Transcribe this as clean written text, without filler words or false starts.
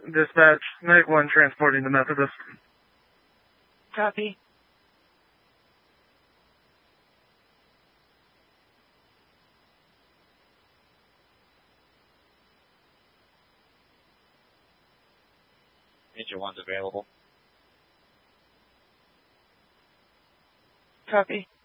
Dispatch, Night 1 transporting the Methodist. Copy. Major 1's available. Copy.